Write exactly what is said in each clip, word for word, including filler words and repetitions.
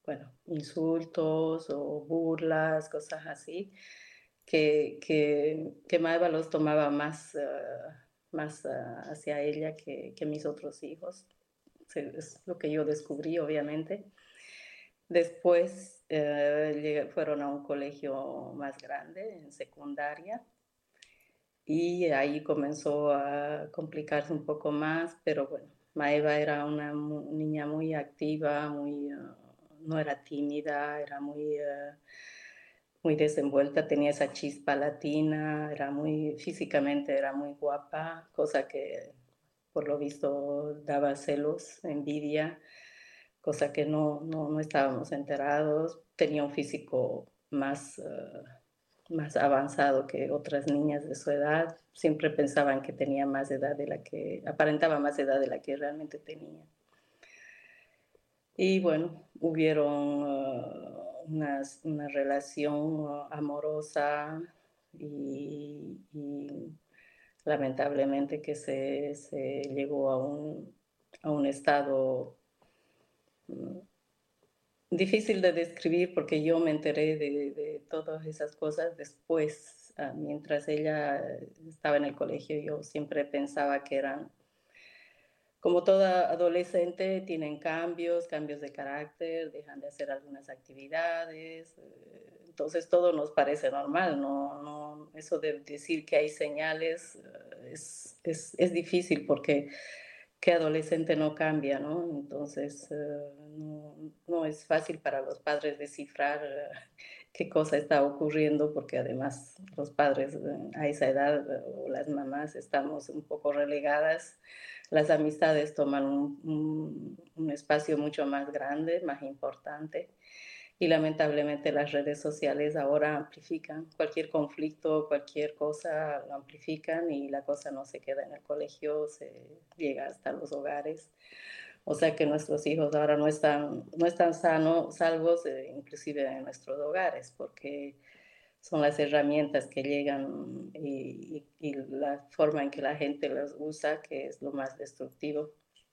bueno, insultos o burlas, cosas así, que, que, que Maeva los tomaba más, uh, más uh, hacia ella que, que mis otros hijos. Es lo que yo descubrí, obviamente. Después eh, fueron a un colegio más grande, en secundaria, y ahí comenzó a complicarse un poco más, pero bueno, Maeva era una mu niña muy activa, muy, uh, no era tímida, era muy, uh, muy desenvuelta, tenía esa chispa latina, era muy, físicamente era muy guapa, cosa que por lo visto daba celos, envidia, cosa que no, no, no estábamos enterados. Tenía un físico más, uh, más avanzado que otras niñas de su edad. Siempre pensaban que tenía más edad de la que, aparentaba más edad de la que realmente tenía. Y bueno, hubieron uh, una, una relación uh, amorosa y, y lamentablemente que se, se llegó a un, a un estado um, difícil de describir porque yo me enteré de, de todas esas cosas después. Uh, mientras ella estaba en el colegio, yo siempre pensaba que eran, como toda adolescente, tienen cambios, cambios de carácter, dejan de hacer algunas actividades. Eh, entonces todo nos parece normal, no, no, eso de decir que hay señales uh, es, es, es difícil porque qué adolescente no cambia, ¿no? Entonces, uh, no, no, es fácil para los padres descifrar uh, qué cosa está ocurriendo, porque además los padres uh, a esa edad uh, o las mamás estamos un poco relegadas. Las amistades toman un, un, un espacio mucho más grande, más importante. Y lamentablemente las redes sociales ahora amplifican cualquier conflicto, cualquier cosa, lo amplifican y la cosa no se queda en el colegio, se llega hasta los hogares. O sea que nuestros hijos ahora no están, no están sanos, salvos, eh, inclusive en nuestros hogares, porque son las herramientas que llegan y, y, y la forma en que la gente las usa que es lo más destructivo.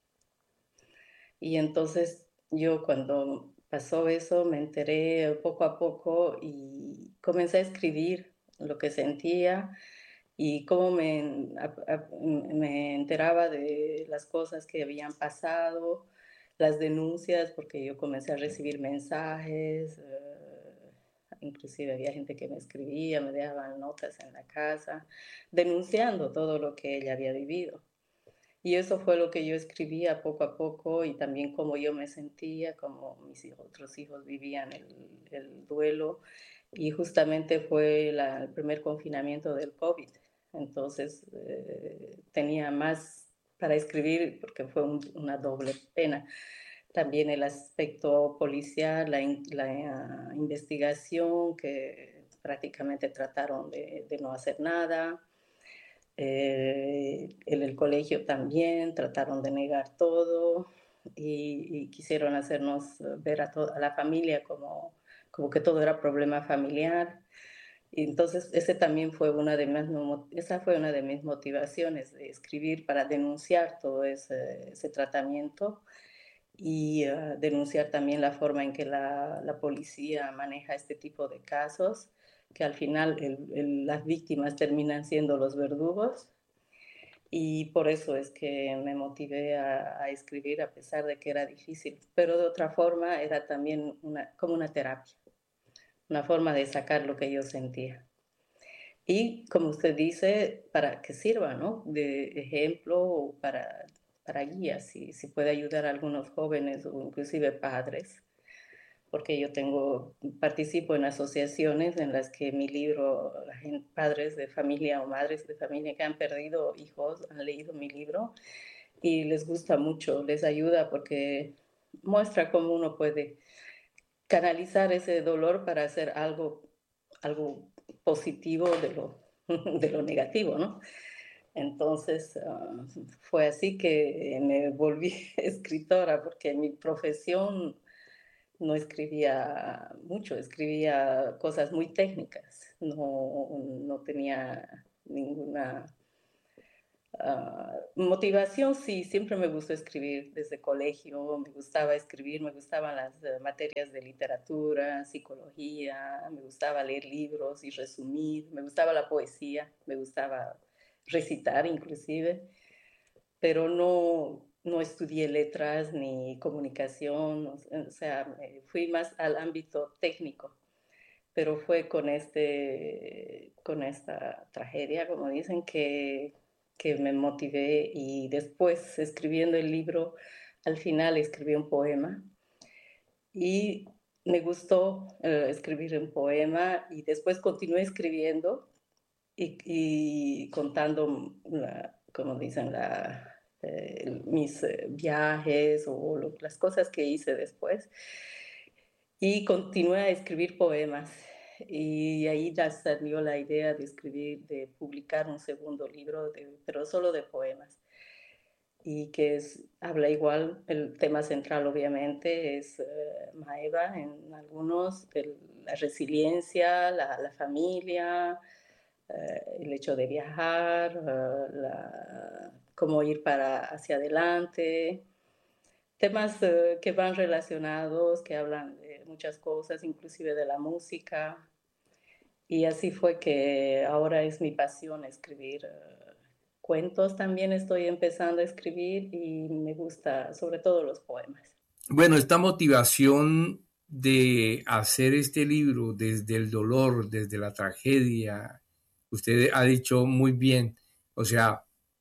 Y entonces yo cuando pasó eso me enteré poco a poco y comencé a escribir lo que sentía y cómo me, a, a, me enteraba de las cosas que habían pasado, las denuncias, porque yo comencé a recibir mensajes, uh, inclusive había gente que me escribía, me dejaban notas en la casa, denunciando todo lo que ella había vivido. Y eso fue lo que yo escribía poco a poco y también cómo yo me sentía, cómo mis hijos, otros hijos vivían el, el duelo. Y justamente fue la, el primer confinamiento del COVID. Entonces eh, tenía más para escribir porque fue un, una doble pena. También el aspecto policial, la, la uh, investigación, que prácticamente trataron de, de no hacer nada. Eh, en el colegio también trataron de negar todo y, y quisieron hacernos ver a, to- a la familia como, como que todo era problema familiar. Y entonces ese también fue una de mis, esa fue una de mis motivaciones de escribir para denunciar todo ese, ese tratamiento y uh, denunciar también la forma en que la, la policía maneja este tipo de casos, que al final el, el, las víctimas terminan siendo los verdugos. Y por eso es que me motivé a, a escribir a pesar de que era difícil, pero de otra forma era también una, como una terapia, una forma de sacar lo que yo sentía. Y como usted dice, para que sirva, ¿no? De ejemplo o para, para guía, si, si puede ayudar a algunos jóvenes o inclusive padres, porque yo tengo, participo en asociaciones en las que mi libro, la gente, padres de familia o madres de familia que han perdido hijos han leído mi libro y les gusta mucho, les ayuda porque muestra cómo uno puede canalizar ese dolor para hacer algo, algo positivo de lo, de lo negativo, ¿no? Entonces uh, fue así que me volví escritora porque mi profesión no escribía mucho, escribía cosas muy técnicas, no, no tenía ninguna Uh, motivación, sí, siempre me gustó escribir desde colegio, me gustaba escribir, me gustaban las uh, materias de literatura, psicología, me gustaba leer libros y resumir, me gustaba la poesía, me gustaba recitar inclusive, pero no, no estudié letras ni comunicación, o sea, fui más al ámbito técnico, pero fue con, este, con esta tragedia, como dicen, que, que me motivé y después escribiendo el libro, al final escribí un poema y me gustó uh, escribir un poema y después continué escribiendo y, y contando, la, como dicen, la, eh, mis eh, viajes o lo, las cosas que hice después. Y continué a escribir poemas. Y ahí ya salió la idea de escribir, de publicar un segundo libro, de, pero solo de poemas. Y que es, habla igual, el tema central obviamente es uh, Maeva en algunos, el, la resiliencia, la, la familia, uh, el hecho de viajar, uh, la, cómo ir para hacia adelante, temas uh, que van relacionados, que hablan de muchas cosas, inclusive de la música. Y así fue que ahora es mi pasión escribir uh, cuentos. También estoy empezando a escribir y me gusta sobre todo los poemas. Bueno, esta motivación de hacer este libro desde el dolor, desde la tragedia, usted ha dicho muy bien, o sea,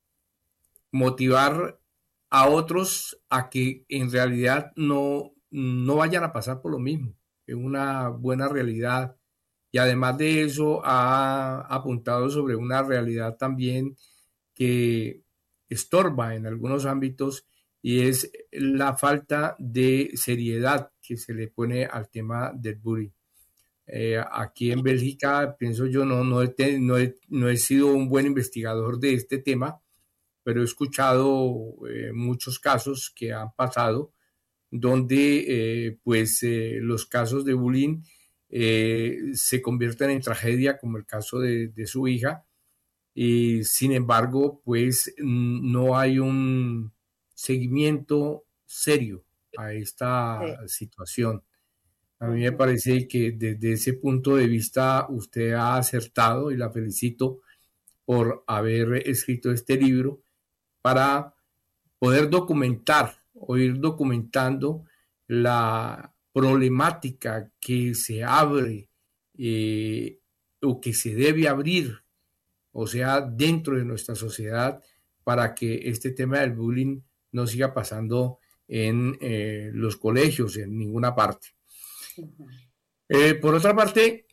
motivar a otros a que en realidad no, no vayan a pasar por lo mismo, es una buena realidad. Y además de eso ha apuntado sobre una realidad también que estorba en algunos ámbitos y es la falta de seriedad que se le pone al tema del bullying. Eh, aquí en Bélgica, pienso yo, no, no, he, no, he, no he sido un buen investigador de este tema, pero he escuchado eh, muchos casos que han pasado donde eh, pues eh, los casos de bullying eh, se convierten en tragedia, como el caso de, de su hija, y sin embargo pues no hay un seguimiento serio a esta Sí. situación. A mí me Uh-huh. parece que desde ese punto de vista usted ha acertado y la felicito por haber escrito este libro para poder documentar o ir documentando la problemática que se abre eh, o que se debe abrir, o sea, dentro de nuestra sociedad, para que este tema del bullying no siga pasando en eh, los colegios, en ninguna parte. Uh-huh. Eh, por otra parte,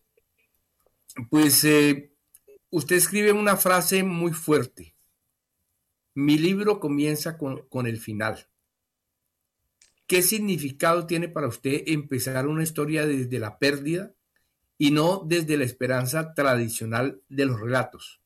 pues eh, usted escribe una frase muy fuerte. Mi libro comienza con, con el final. ¿Qué significado tiene para usted empezar una historia desde la pérdida y no desde la esperanza tradicional de los relatos?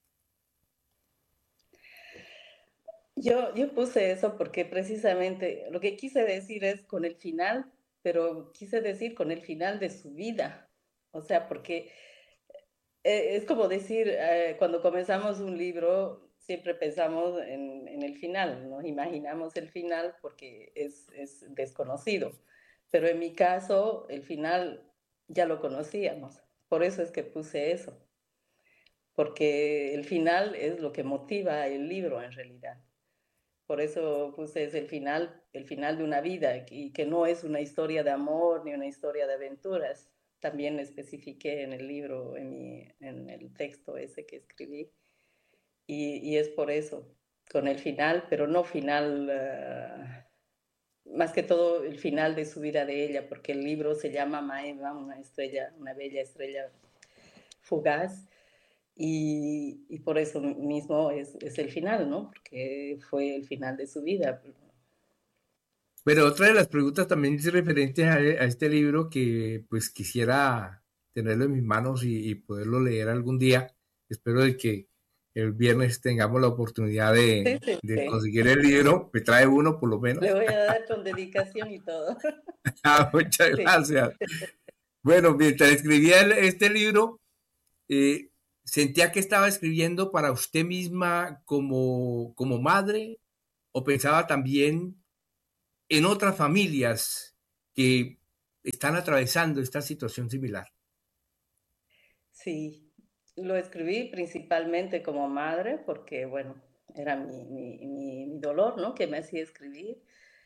Yo, yo puse eso porque precisamente lo que quise decir es con el final, pero quise decir con el final de su vida. O sea, porque eh, es como decir, eh, cuando comenzamos un libro, siempre pensamos en, en el final, ¿no? Imaginamos el final porque es, es desconocido. Pero en mi caso, el final ya lo conocíamos. Por eso es que puse eso, porque el final es lo que motiva el libro en realidad. Por eso puse es el final, el final de una vida y que no es una historia de amor ni una historia de aventuras. También especifiqué en el libro, en, mi, en el texto ese que escribí. Y, y es por eso, con el final, pero no final, uh, más que todo el final de su vida de ella, porque el libro se llama Maeva, una estrella, una bella estrella fugaz. Y, y, por eso mismo es, es, el final, ¿no? Porque fue el final de su vida. Pero otra de las preguntas también es referente a, a este libro que pues quisiera tenerlo en mis manos y, y poderlo leer algún día. Espero de que el viernes tengamos la oportunidad Sí, de, sí, de sí. conseguir el libro. Me trae uno por lo Le menos. voy a dar con dedicación y todo. Ah, muchas Sí. gracias. Bueno, mientras escribía el- este libro, eh, ¿Sentía que estaba escribiendo para usted misma como, como madre o pensaba también en otras familias que están atravesando esta situación similar? Sí, lo escribí principalmente como madre porque, bueno, era mi, mi, mi, mi dolor, ¿no? Que me hacía escribir.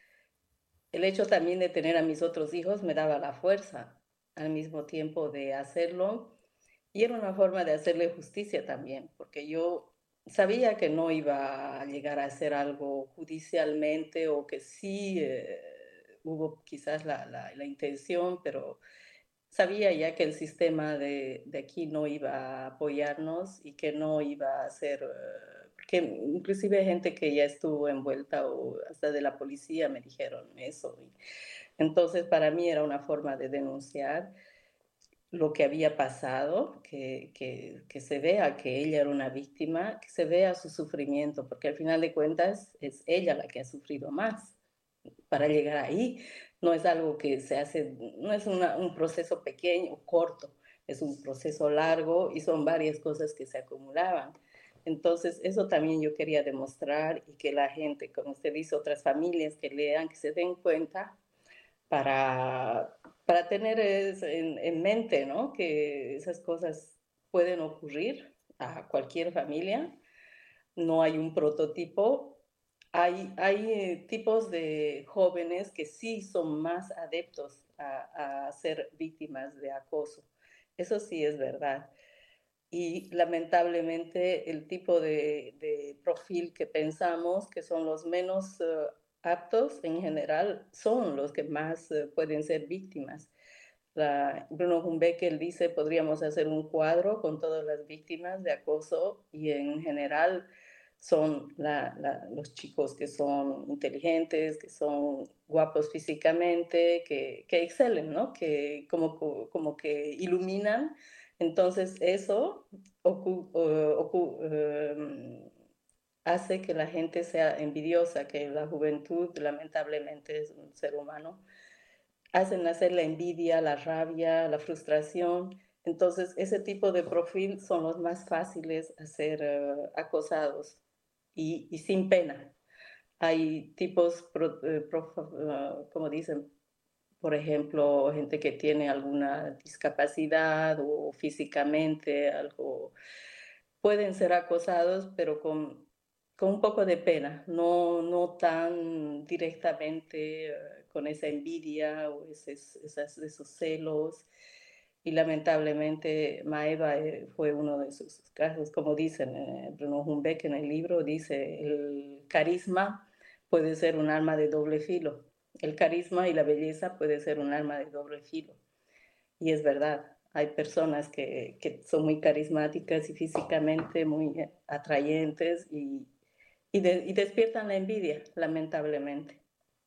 El hecho también de tener a mis otros hijos me daba la fuerza al mismo tiempo de hacerlo y era una forma de hacerle justicia también, porque yo sabía que no iba a llegar a hacer algo judicialmente o que sí eh, hubo quizás la, la, la intención, pero sabía ya que el sistema de, de, aquí no iba a apoyarnos y que no iba a ser, uh, porque inclusive gente que ya estuvo envuelta o hasta de la policía me dijeron eso. Y entonces para mí era una forma de denunciar lo que había pasado, que, que, que se vea que ella era una víctima, que se vea su sufrimiento, porque al final de cuentas es ella la que ha sufrido más para llegar ahí. No es algo que se hace, no es una, un proceso pequeño, corto, es un proceso largo y son varias cosas que se acumulaban. Entonces, eso también yo quería demostrar y que la gente, como usted dice, otras familias que lean, que se den cuenta para, para tener en, en mente, ¿no? Que esas cosas pueden ocurrir a cualquier familia. No hay un prototipo. Hay, hay eh, tipos de jóvenes que sí son más adeptos a, a ser víctimas de acoso. Eso sí es verdad. Y lamentablemente el tipo de, de perfil que pensamos que son los menos uh, aptos en general son los que más uh, pueden ser víctimas. La, Bruno Humbeke dice, podríamos hacer un cuadro con todas las víctimas de acoso y en general son la, la, los chicos que son inteligentes, que son guapos físicamente, que, que excelen, ¿no? Que como, como que iluminan. Entonces eso ocu, ocu, um, hace que la gente sea envidiosa, que la juventud lamentablemente es un ser humano, hacen nacer la envidia, la rabia, la frustración. Entonces, ese tipo de perfil son los más fáciles a ser uh, acosados y, y, sin pena. Hay tipos, pro, uh, pro, uh, como dicen, por ejemplo, gente que tiene alguna discapacidad o físicamente algo, pueden ser acosados, pero con, con un poco de pena, no, no tan directamente uh, con esa envidia o esos, esas, esos celos. Y lamentablemente Maeva eh, fue uno de esos casos, como dicen, eh, Bruno Humbek en el libro dice, el carisma puede ser un arma de doble filo. El carisma y la belleza puede ser un arma de doble filo. Y es verdad, hay personas que, que son muy carismáticas y físicamente muy atrayentes y, y, de, y despiertan la envidia, lamentablemente.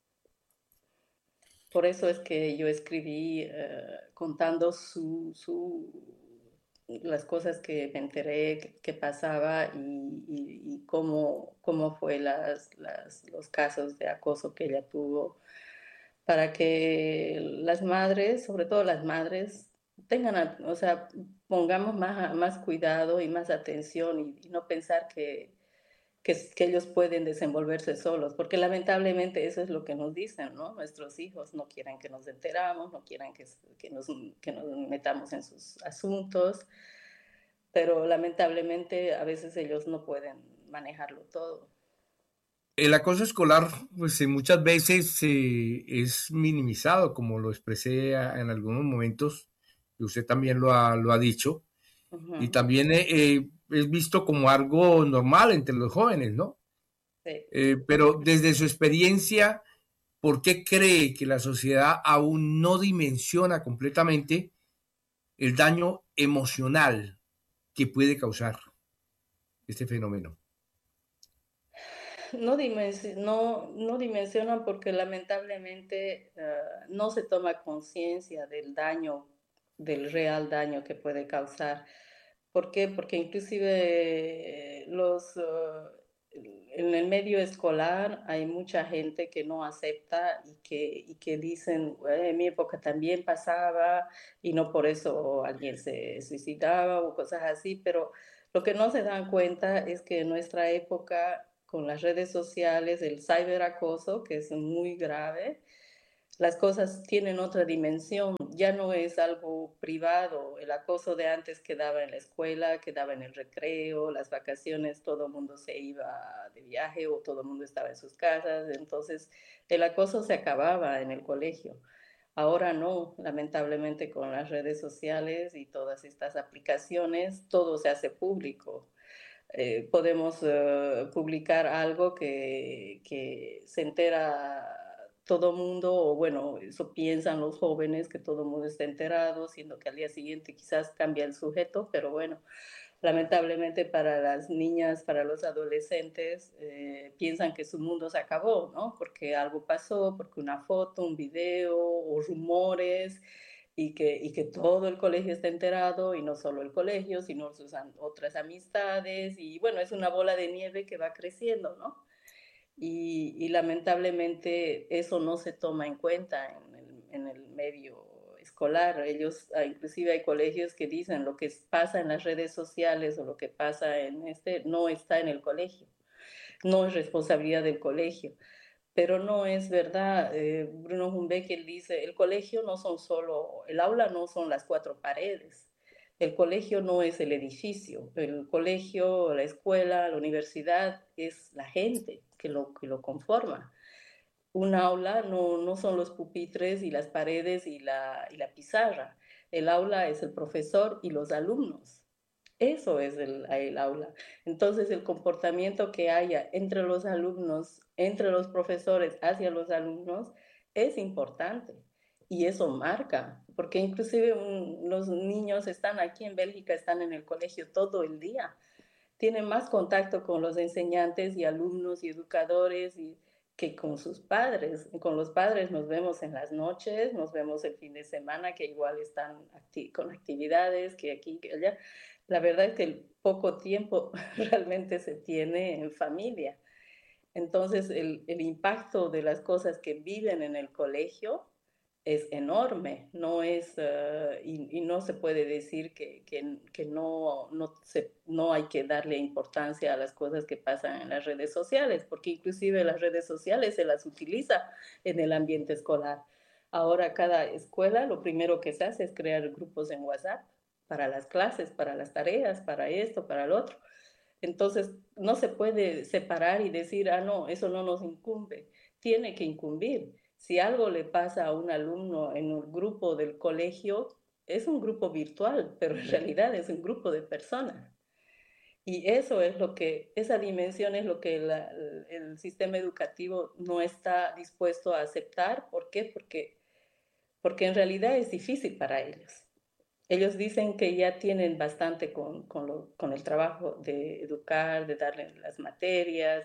Por eso es que yo escribí eh, contando su, su, las cosas que me enteré que, que pasaba y, y, y, cómo, cómo fue las, las, los casos de acoso que ella tuvo, para que las madres, sobre todo las madres, tengan, o sea, pongamos más, más cuidado y más atención y, y no pensar que, que, que, ellos pueden desenvolverse solos, porque lamentablemente eso es lo que nos dicen, ¿no? Nuestros hijos no quieren que nos enteramos, no quieren que, que, nos, que nos metamos en sus asuntos, pero lamentablemente a veces ellos no pueden manejarlo todo. El acoso escolar, pues eh, muchas veces eh, es minimizado, como lo expresé a, en algunos momentos, y usted también lo ha, lo ha dicho, y Uh-huh. también eh, eh, es visto como algo normal entre los jóvenes, ¿no? Sí. Eh, pero desde su experiencia, ¿por qué cree que la sociedad aún no dimensiona completamente el daño emocional que puede causar este fenómeno? No, dimensi no, no dimensionan porque lamentablemente uh, no se toma conciencia del daño, del real daño que puede causar. ¿Por qué? Porque inclusive los, uh, en el medio escolar hay mucha gente que no acepta y que, y que dicen, "Eh, en mi época también pasaba y no por eso alguien se suicidaba o cosas así", pero lo que no se dan cuenta es que en nuestra época, con las redes sociales, el ciberacoso, que es muy grave, las cosas tienen otra dimensión, ya no es algo privado, el acoso de antes quedaba en la escuela, quedaba en el recreo, las vacaciones, todo el mundo se iba de viaje o todo el mundo estaba en sus casas, entonces el acoso se acababa en el colegio. Ahora no, lamentablemente con las redes sociales y todas estas aplicaciones, todo se hace público. Eh, podemos uh, publicar algo que, que se entera todo mundo, o bueno, eso piensan los jóvenes, que todo el mundo está enterado, siendo que al día siguiente quizás cambia el sujeto, pero bueno, lamentablemente para las niñas, para los adolescentes, eh, piensan que su mundo se acabó, ¿no? Porque algo pasó, porque una foto, un video o rumores, y que, y que todo el colegio está enterado, y no solo el colegio, sino sus otras amistades, y bueno, es una bola de nieve que va creciendo, ¿no? Y, y lamentablemente eso no se toma en cuenta en el, en el medio escolar. Ellos, ah, inclusive hay colegios que dicen lo que pasa en las redes sociales o lo que pasa en este no está en el colegio, no es responsabilidad del colegio. Pero no es verdad. Eh, Bruno Humbeke dice, el colegio no son solo, el aula no son las cuatro paredes. El colegio no es el edificio. El colegio, la escuela, la universidad es la gente que lo, que lo conforma. Un aula no, no son los pupitres y las paredes y la, y la pizarra. El aula es el profesor y los alumnos. Eso es el, el, aula. Entonces, el comportamiento que haya entre los alumnos, entre los profesores hacia los alumnos, es importante. Y eso marca, porque inclusive un, los niños están aquí en Bélgica, están en el colegio todo el día. Tienen más contacto con los enseñantes y alumnos y educadores y, que con sus padres. Con los padres nos vemos en las noches, nos vemos el fin de semana, que igual están acti con actividades, que aquí, que allá. La verdad es que el poco tiempo realmente se tiene en familia. Entonces, el, el impacto de las cosas que viven en el colegio es enorme, no es, uh, y, y, no se puede decir que, que, que no, no, se, no hay que darle importancia a las cosas que pasan en las redes sociales, porque inclusive las redes sociales se las utiliza en el ambiente escolar. Ahora cada escuela lo primero que se hace es crear grupos en WhatsApp para las clases, para las tareas, para esto, para lo otro. Entonces, no se puede separar y decir, ah, no, eso no nos incumbe. Tiene que incumbir. Si algo le pasa a un alumno en un grupo del colegio, es un grupo virtual, pero en realidad es un grupo de personas. Y eso es lo que, esa dimensión es lo que la, el sistema educativo no está dispuesto a aceptar. ¿Por qué? Porque, porque en realidad es difícil para ellos. Ellos dicen que ya tienen bastante con, con, lo, con el trabajo de educar, de darle las materias,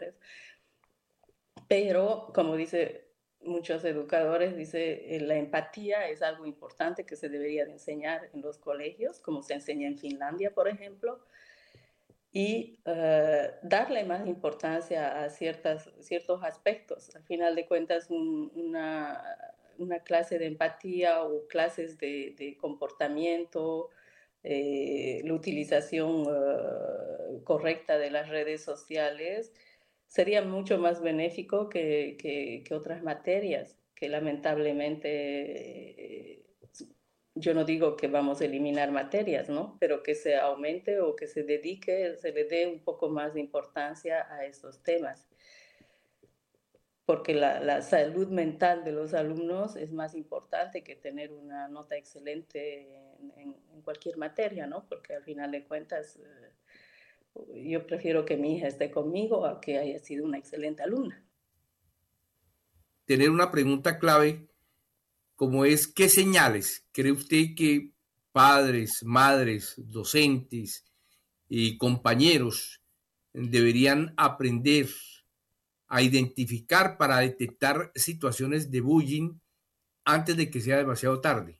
pero como dice muchos educadores, dice, la empatía es algo importante que se debería de enseñar en los colegios, como se enseña en Finlandia, por ejemplo, y uh, darle más importancia a ciertas, ciertos aspectos. Al final de cuentas, un, una, una clase de empatía o clases de, de comportamiento, eh, la utilización uh, correcta de las redes sociales, sería mucho más benéfico que, que, que otras materias, que lamentablemente eh, yo no digo que vamos a eliminar materias, ¿no? Pero que se aumente o que se dedique, se le dé un poco más de importancia a estos temas. Porque la, la salud mental de los alumnos es más importante que tener una nota excelente en, en, en cualquier materia, ¿no? Porque al final de cuentas, eh, yo prefiero que mi hija esté conmigo a que haya sido una excelente alumna. Tener una pregunta clave como es, ¿qué señales cree usted que padres, madres, docentes y compañeros deberían aprender a identificar para detectar situaciones de bullying antes de que sea demasiado tarde?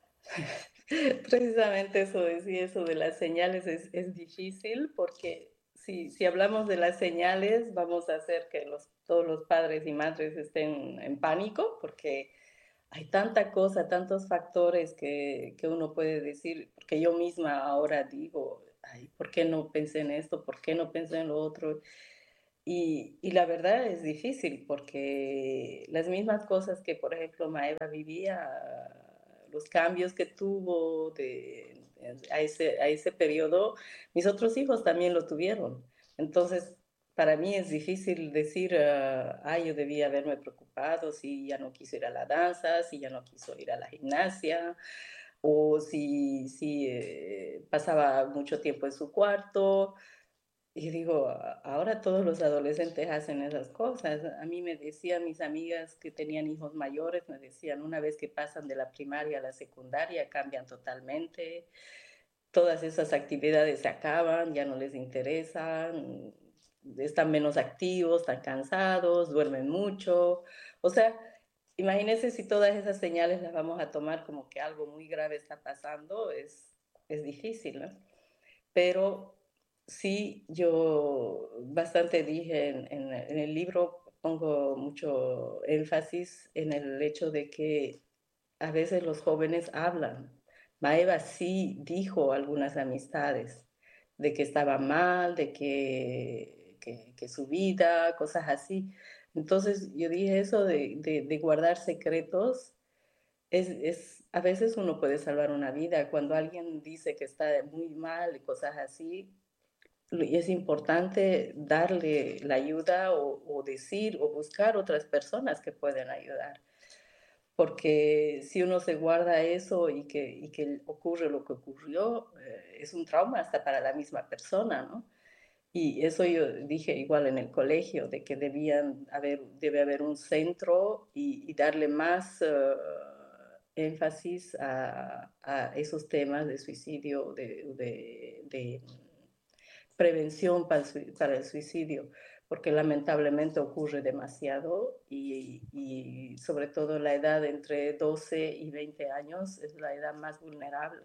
Precisamente eso decía, eso de las señales es, es difícil porque si, si hablamos de las señales, vamos a hacer que los, todos los padres y madres estén en pánico, porque hay tanta cosa, tantos factores que, que uno puede decir, porque yo misma ahora digo, ay, ¿por qué no pensé en esto? ¿Por qué no pensé en lo otro? Y, y la verdad es difícil porque las mismas cosas que, por ejemplo, Maeva vivía, los cambios que tuvo de, a, ese, a ese periodo, mis otros hijos también lo tuvieron. Entonces, para mí es difícil decir, uh, ay, yo debía haberme preocupado si ya no quiso ir a la danza, si ya no quiso ir a la gimnasia, o si, si eh, pasaba mucho tiempo en su cuarto. Y digo, ahora todos los adolescentes hacen esas cosas. A mí me decían mis amigas que tenían hijos mayores, me decían, una vez que pasan de la primaria a la secundaria, cambian totalmente. Todas esas actividades se acaban, ya no les interesan, están menos activos, están cansados, duermen mucho. O sea, imagínense si todas esas señales las vamos a tomar como que algo muy grave está pasando, es, es difícil, ¿no? Pero sí, yo bastante dije en, en, en el libro, pongo mucho énfasis en el hecho de que a veces los jóvenes hablan. Maeva sí dijo algunas amistades de que estaba mal, de que, que, que su vida, cosas así. Entonces yo dije eso de, de, de guardar secretos. Es, es, a veces uno puede salvar una vida. Cuando alguien dice que está muy mal y cosas así, es importante darle la ayuda o, o decir o buscar otras personas que pueden ayudar. Porque si uno se guarda eso y que, y que ocurre lo que ocurrió, eh, es un trauma hasta para la misma persona, ¿no? Y eso yo dije igual en el colegio, de que debían haber, debe haber un centro y, y darle más uh, énfasis a, a, esos temas de suicidio, de, de, de prevención para el, para el, suicidio, porque lamentablemente ocurre demasiado y, y sobre todo la edad entre doce y veinte años es la edad más vulnerable.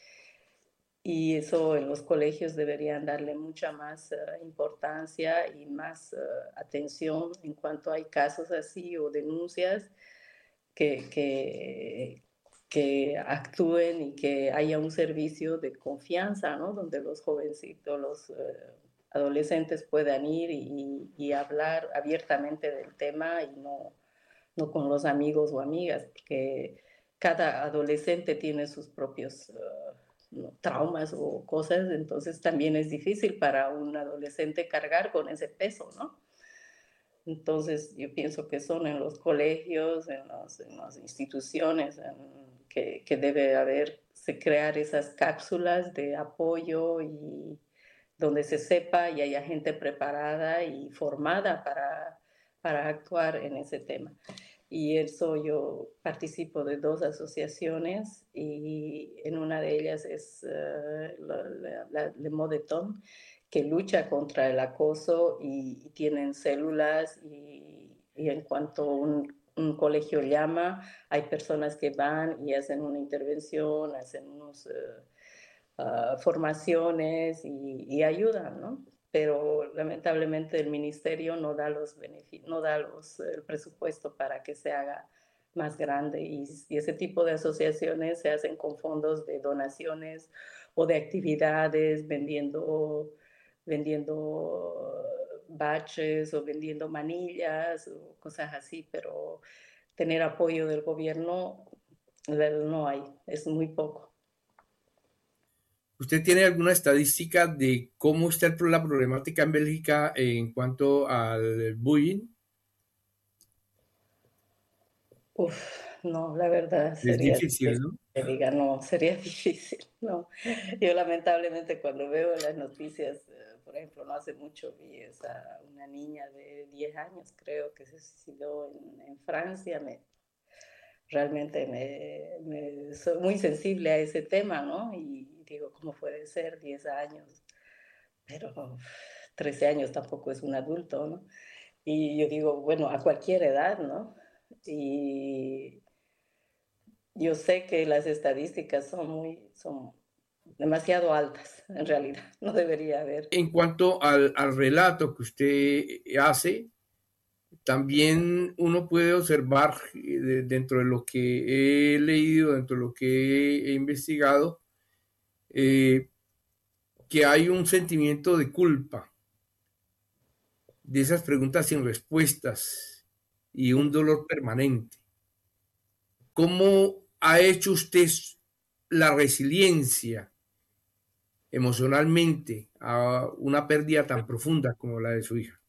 Y eso en los colegios deberían darle mucha más uh, importancia y más uh, atención en cuanto hay casos así o denuncias que, que, que actúen y que haya un servicio de confianza, ¿no? Donde los jovencitos, los uh, adolescentes puedan ir y, y, hablar abiertamente del tema y no, no con los amigos o amigas, porque cada adolescente tiene sus propios uh, ¿no? traumas o cosas, entonces también es difícil para un adolescente cargar con ese peso, ¿no? Entonces yo pienso que son en los colegios, en, los, en las instituciones, en, que, que debe haber, se crear esas cápsulas de apoyo y donde se sepa y haya gente preparada y formada para, para actuar en ese tema. Y eso yo participo de dos asociaciones y en una de ellas es uh, la, la, la Le Modeton, que lucha contra el acoso y, y tienen células y, y en cuanto un, un colegio llama, hay personas que van y hacen una intervención, hacen unas uh, uh, formaciones y, y ayudan, ¿no? Pero lamentablemente el ministerio no da los beneficios, no da los, el presupuesto para que se haga más grande y, y ese tipo de asociaciones se hacen con fondos de donaciones o de actividades, vendiendo, vendiendo baches o vendiendo manillas o cosas así, pero tener apoyo del gobierno no hay, es muy poco. ¿Usted tiene alguna estadística de cómo está la problemática en Bélgica en cuanto al bullying? Uf, no, la verdad Es sería difícil, difícil ¿no? que diga, no, sería difícil, no. Yo lamentablemente cuando veo las noticias, eh, por ejemplo, no hace mucho vi esa, una niña de diez años, creo que se suicidó en, en Francia, me, realmente me, me, soy muy sensible a ese tema, ¿no? Y digo, ¿cómo puede ser diez años? Pero trece años tampoco es un adulto, ¿no? Y yo digo, bueno, a cualquier edad, ¿no? Y yo sé que las estadísticas son muy, son demasiado altas, en realidad, no debería haber. En cuanto al, al relato que usted hace, también uno puede observar eh, dentro de lo que he leído, dentro de lo que he investigado, eh, que hay un sentimiento de culpa, de esas preguntas sin respuestas y un dolor permanente. ¿Cómo ha hecho usted la resiliencia emocionalmente a una pérdida tan profunda como la de su hija?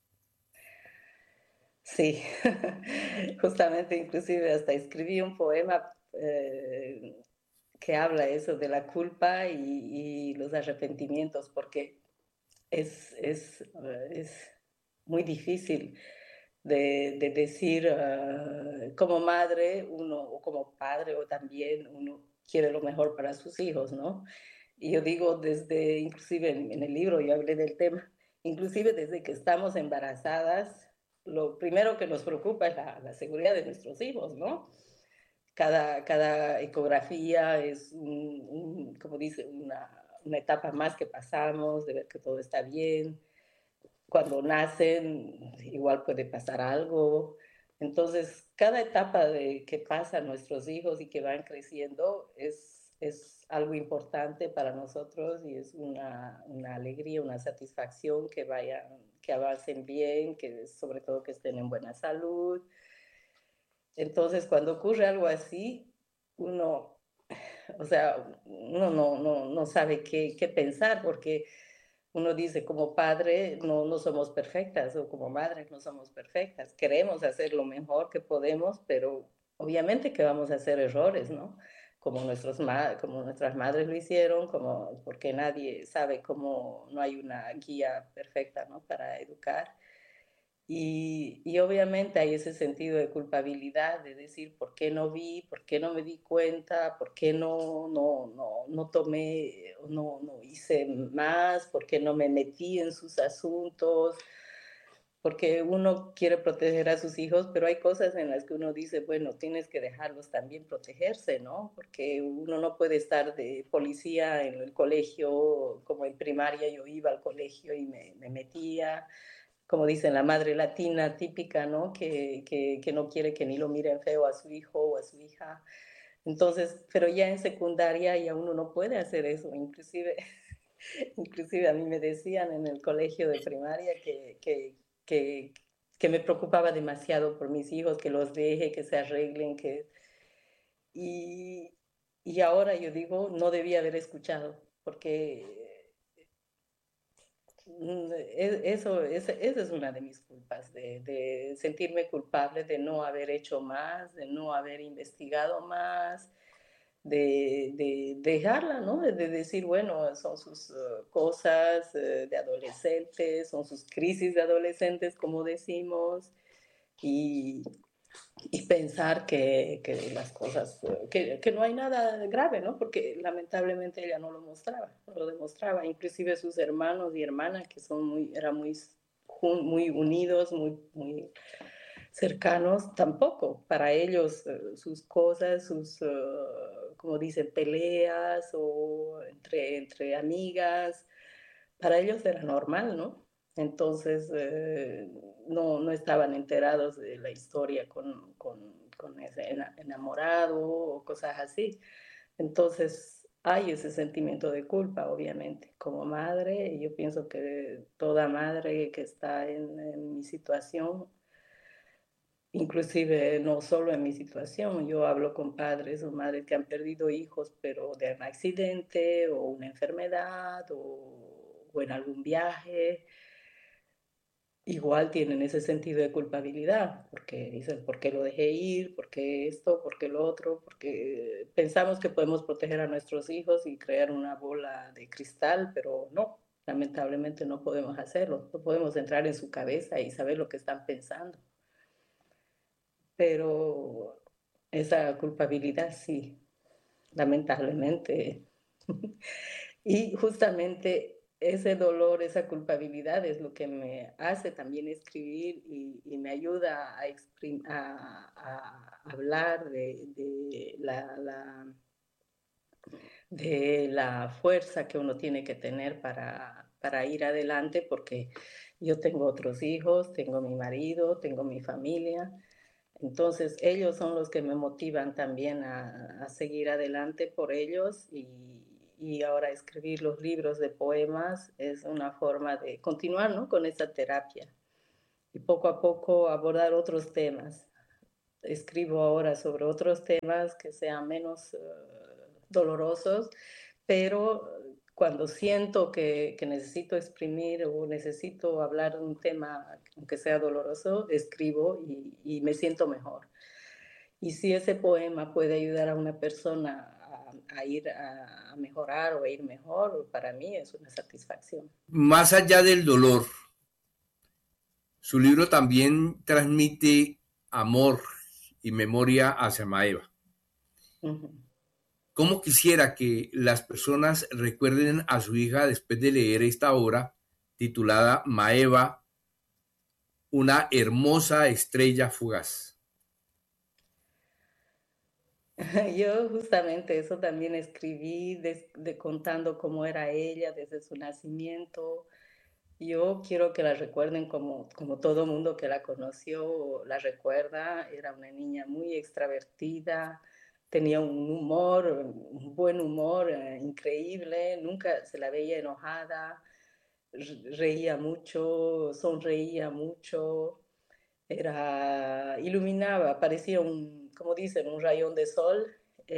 Sí, justamente inclusive hasta escribí un poema eh, que habla eso de la culpa y, y los arrepentimientos, porque es, es, eh, es muy difícil de, de decir, uh, como madre uno, o como padre, o también uno quiere lo mejor para sus hijos, ¿no? Y yo digo desde, inclusive en, en el libro yo hablé del tema, inclusive desde que estamos embarazadas, lo primero que nos preocupa es la, la seguridad de nuestros hijos, ¿no? Cada, cada ecografía es, un, un, como dice, una, una etapa más que pasamos, de ver que todo está bien. Cuando nacen, igual puede pasar algo. Entonces, cada etapa de que pasan nuestros hijos y que van creciendo es, es algo importante para nosotros y es una, una alegría, una satisfacción que vayan, que avancen bien, que sobre todo que estén en buena salud. Entonces, cuando ocurre algo así, uno, o sea, uno no, no, no sabe qué, qué pensar porque uno dice, como padre no, no somos perfectas o como madres no somos perfectas. Queremos hacer lo mejor que podemos, pero obviamente que vamos a hacer errores, ¿no? Como, nuestros ma como nuestras madres lo hicieron, como, porque nadie sabe cómo, no hay una guía perfecta, ¿no? Para educar. Y, y, obviamente hay ese sentido de culpabilidad, de decir, ¿por qué no vi? ¿Por qué no me di cuenta? ¿Por qué no, no, no, no tomé, no, no hice más? ¿Por qué no me metí en sus asuntos? Porque uno quiere proteger a sus hijos, pero hay cosas en las que uno dice, bueno, tienes que dejarlos también protegerse, ¿no? Porque uno no puede estar de policía en el colegio, como en primaria yo iba al colegio y me, me metía, como dicen, la madre latina típica, ¿no? Que, que, que no quiere que ni lo miren feo a su hijo o a su hija. Entonces, pero ya en secundaria ya uno no puede hacer eso. Inclusive, inclusive a mí me decían en el colegio de primaria que, que, que, que me preocupaba demasiado por mis hijos, que los deje, que se arreglen, que... Y, y ahora yo digo, no debía haber escuchado, porque eso, esa, esa es una de mis culpas, de, de sentirme culpable de no haber hecho más, de no haber investigado más, de, de dejarla, ¿no? De, de decir, bueno, son sus uh, cosas uh, de adolescentes, son sus crisis de adolescentes, como decimos, y, y pensar que, que las cosas, que, que, no hay nada grave, ¿no? Porque lamentablemente ella no lo mostraba, no lo demostraba, inclusive sus hermanos y hermanas, que son muy, eran muy, muy unidos, muy, muy cercanos, tampoco. Para ellos, uh, sus cosas, sus, uh, como dicen, peleas o entre, entre amigas, para ellos era normal, ¿no? Entonces, eh, no, no estaban enterados de la historia con, con, con ese enamorado o cosas así. Entonces, hay ese sentimiento de culpa, obviamente, como madre. Y yo pienso que toda madre que está en, en mi situación, inclusive no solo en mi situación, yo hablo con padres o madres que han perdido hijos, pero de un accidente o una enfermedad o, o en algún viaje, igual tienen ese sentido de culpabilidad, porque dicen, ¿por qué lo dejé ir? ¿Por qué esto? ¿Por qué lo otro? Porque pensamos que podemos proteger a nuestros hijos y crear una bola de cristal, pero no, lamentablemente no podemos hacerlo, no podemos entrar en su cabeza y saber lo que están pensando. Pero esa culpabilidad sí, lamentablemente. Y justamente ese dolor, esa culpabilidad es lo que me hace también escribir y, y me ayuda a, a, a hablar de, de la, la, de la fuerza que uno tiene que tener para, para ir adelante, porque yo tengo otros hijos, tengo mi marido, tengo mi familia. Entonces, ellos son los que me motivan también a, a seguir adelante por ellos y, y, ahora escribir los libros de poemas es una forma de continuar, ¿no?, con esa terapia y poco a poco abordar otros temas. Escribo ahora sobre otros temas que sean menos uh, dolorosos, pero cuando siento que, que necesito exprimir o necesito hablar de un tema, aunque sea doloroso, escribo y, y me siento mejor. Y si ese poema puede ayudar a una persona a, a ir a, a mejorar o a ir mejor, para mí es una satisfacción. Más allá del dolor, su libro también transmite amor y memoria hacia Maeva. Uh-huh. ¿Cómo quisiera que las personas recuerden a su hija después de leer esta obra titulada Maeva, una hermosa estrella fugaz? Yo justamente eso también escribí, de, de contando cómo era ella desde su nacimiento. Yo quiero que la recuerden como, como todo mundo que la conoció la recuerda. Era una niña muy extravertida, tenía un humor, un buen humor eh, increíble, nunca se la veía enojada, reía mucho, sonreía mucho, era, iluminaba, parecía un, como dicen, un rayón de sol.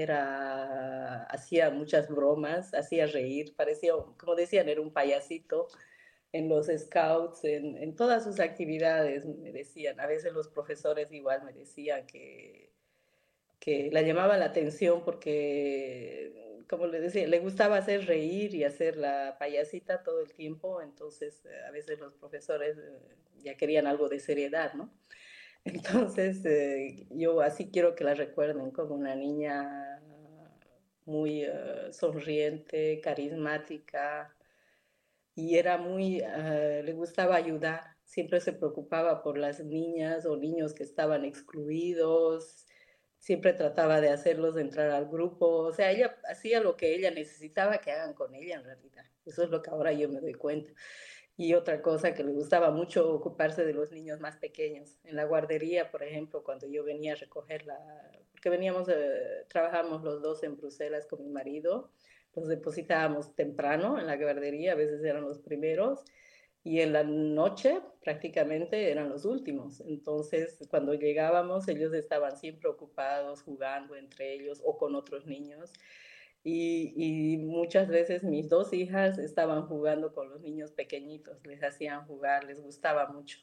Era, hacía muchas bromas, hacía reír, parecía, como decían, era un payasito en los scouts, en, en todas sus actividades, me decían. A veces los profesores igual me decían que, que la llamaba la atención porque, como le decía, le gustaba hacer reír y hacer la payasita todo el tiempo. Entonces a veces los profesores ya querían algo de seriedad, ¿no? Entonces eh, yo así quiero que la recuerden, como una niña muy uh, sonriente, carismática, y era muy, uh, le gustaba ayudar, siempre se preocupaba por las niñas o niños que estaban excluidos, siempre trataba de hacerlos entrar al grupo. O sea, ella hacía lo que ella necesitaba que hagan con ella en realidad. Eso es lo que ahora yo me doy cuenta. Y otra cosa, que le gustaba mucho ocuparse de los niños más pequeños. En la guardería, por ejemplo, cuando yo venía a recogerla, porque veníamos, eh, trabajamos los dos en Bruselas con mi marido, los depositábamos temprano en la guardería, a veces eran los primeros, y en la noche prácticamente eran los últimos. Entonces, cuando llegábamos, ellos estaban siempre ocupados, jugando entre ellos o con otros niños. Y, y muchas veces mis dos hijas estaban jugando con los niños pequeñitos, les hacían jugar, les gustaba mucho.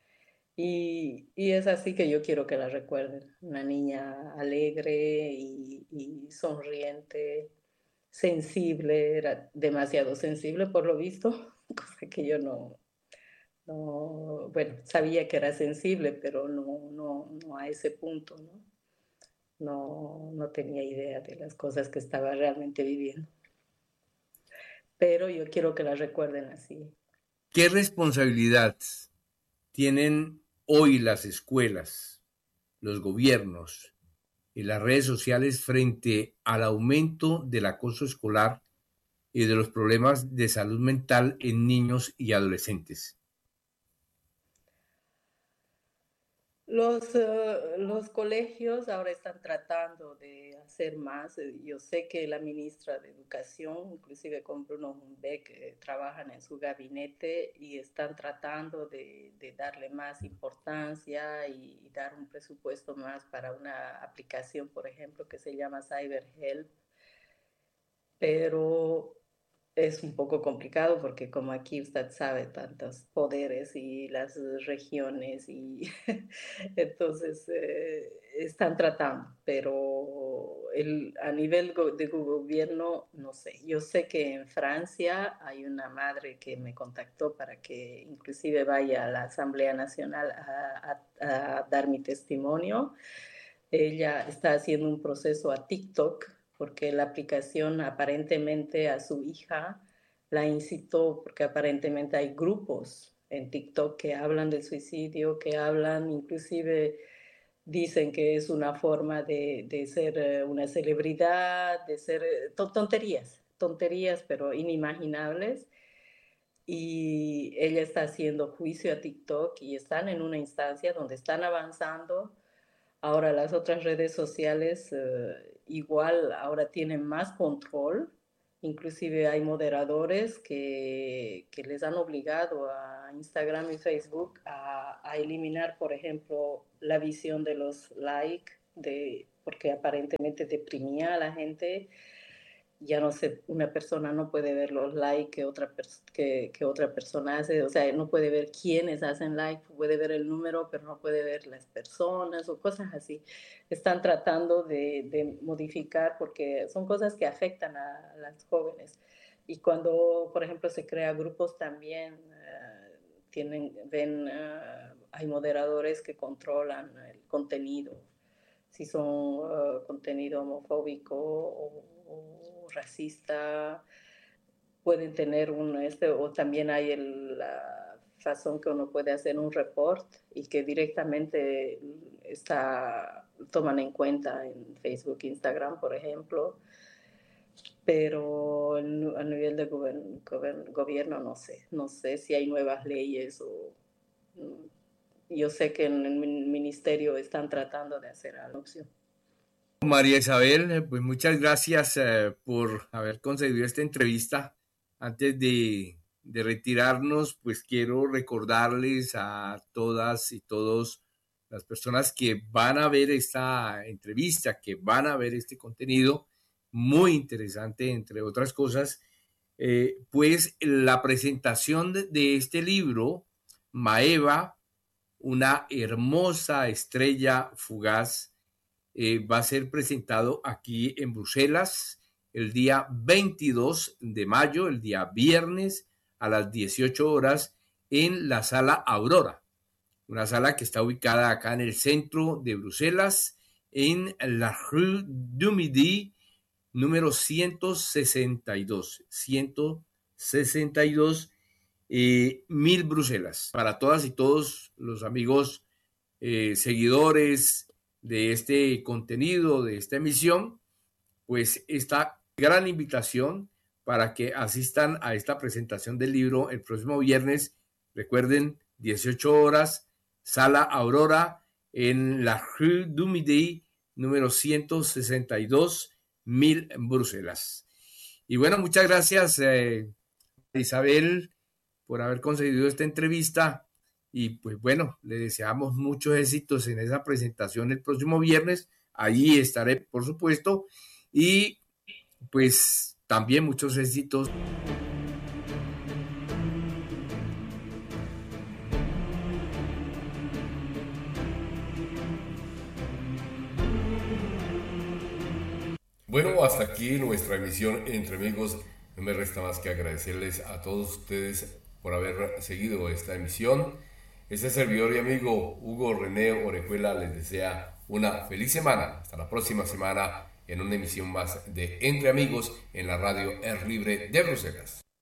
Y, y es así que yo quiero que la recuerden, una niña alegre y, y sonriente, sensible, era demasiado sensible por lo visto, cosa que yo no, no, bueno, sabía que era sensible, pero no, no, no a ese punto, ¿no? No, no tenía idea de las cosas que estaba realmente viviendo. Pero yo quiero que la recuerden así. ¿Qué responsabilidad tienen hoy las escuelas, los gobiernos y las redes sociales frente al aumento del acoso escolar y de los problemas de salud mental en niños y adolescentes? Los, uh, los colegios ahora están tratando de hacer más. Yo sé que la ministra de Educación, inclusive con Bruno Humbeck, eh, trabajan en su gabinete y están tratando de, de darle más importancia y, y dar un presupuesto más para una aplicación, por ejemplo, que se llama CyberHelp. Pero es un poco complicado porque, como aquí usted sabe, tantos poderes y las regiones y entonces eh, están tratando, pero el, a nivel de gobierno no sé. Yo sé que en Francia hay una madre que me contactó para que inclusive vaya a la Asamblea Nacional a, a, a dar mi testimonio. Ella está haciendo un proceso a TikTok porque la aplicación aparentemente a su hija la incitó, porque aparentemente hay grupos en TikTok que hablan del suicidio, que hablan inclusive dicen que es una forma de, de ser eh, una celebridad, de ser eh, tonterías, tonterías, pero inimaginables. Y ella está haciendo juicio a TikTok y están en una instancia donde están avanzando. Ahora las otras redes sociales eh, igual ahora tienen más control. Inclusive hay moderadores que, que les han obligado a Instagram y Facebook a, a eliminar, por ejemplo, la visión de los likes, de, porque aparentemente deprimía a la gente. Ya no sé, una persona no puede ver los likes que otra, que, que otra persona hace, o sea, no puede ver quiénes hacen like, puede ver el número, pero no puede ver las personas o cosas así. Están tratando de, de modificar porque son cosas que afectan a, a las jóvenes. Y cuando, por ejemplo, se crean grupos también, uh, tienen, ven, uh, hay moderadores que controlan el contenido, si son uh, contenido homofóbico o, o, racista, pueden tener un, este, o también hay el, la razón que uno puede hacer un report y que directamente está, toman en cuenta en Facebook, Instagram, por ejemplo, pero a nivel de gober, gober, gobierno no sé, no sé si hay nuevas leyes o... Yo sé que en el ministerio están tratando de hacer algo. María Isabel, pues muchas gracias eh, por haber concedido esta entrevista. Antes de, de retirarnos, pues quiero recordarles a todas y todos las personas que van a ver esta entrevista, que van a ver este contenido muy interesante, entre otras cosas, eh, pues la presentación de, de este libro, Maeva, una hermosa estrella fugaz, Eh, va a ser presentado aquí en Bruselas el día veintidós de mayo, el día viernes a las dieciocho horas en la sala Aurora, una sala que está ubicada acá en el centro de Bruselas, en la Rue du Midi, número ciento sesenta y dos, ciento sesenta y dos, eh, mil Bruselas. Para todas y todos los amigos eh, seguidores de este contenido, de esta emisión, pues esta gran invitación para que asistan a esta presentación del libro el próximo viernes. Recuerden, dieciocho horas, Sala Aurora, en la Rue du Midi, número ciento sesenta y dos, mil en Bruselas. Y bueno, muchas gracias, eh, Isabel, por haber concedido esta entrevista. Y pues bueno, le deseamos muchos éxitos en esa presentación el próximo viernes. Allí estaré, por supuesto. Y pues también muchos éxitos. Bueno, hasta aquí nuestra emisión Entre Amigos. No me resta más que agradecerles a todos ustedes por haber seguido esta emisión. Este servidor y amigo Hugo René Orejuela les desea una feliz semana. Hasta la próxima semana en una emisión más de Entre Amigos en la radio Air Libre de Bruselas.